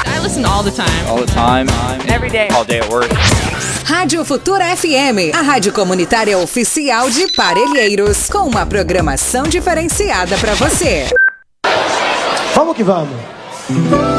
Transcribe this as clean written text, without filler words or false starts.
I listen all the time. All the time. Every day. All day at work. Rádio Futura FM, a rádio comunitária oficial de Parelheiros, com uma programação diferenciada para você. Vamos que vamos.